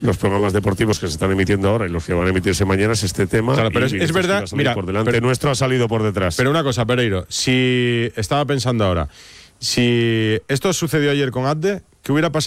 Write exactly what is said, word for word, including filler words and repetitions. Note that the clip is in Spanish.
los programas deportivos que se están emitiendo ahora y los que van a emitirse mañana es este tema. Claro, pero y, es, es verdad, mira, por delante pero, nuestro ha salido por detrás. Pero una cosa, Pereiro, si estaba pensando ahora, si esto sucedió ayer con Adde, ¿qué hubiera pasado?